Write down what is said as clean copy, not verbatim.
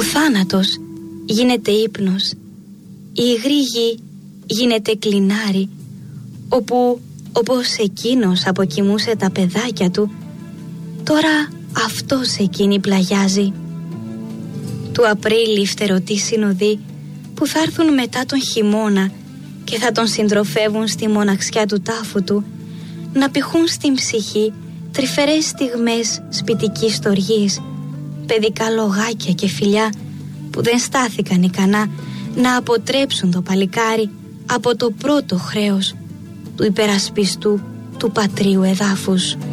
θάνατος γίνεται ύπνος, η υγρή γη γίνεται κλινάρι, όπου όπως εκείνος αποκοιμούσε τα παιδάκια του, τώρα αυτός εκείνη πλαγιάζει. Του Απρίλη φτερωτοί συνοδοί που θα έρθουν μετά τον χειμώνα και θα τον συντροφεύουν στη μοναξιά του τάφου του, να πηχούν στην ψυχή τρυφερές στιγμές σπιτικής στοργής, παιδικά λογάκια και φιλιά που δεν στάθηκαν ικανά να αποτρέψουν το παλικάρι από το πρώτο χρέος του υπερασπιστού του πατρίου εδάφους.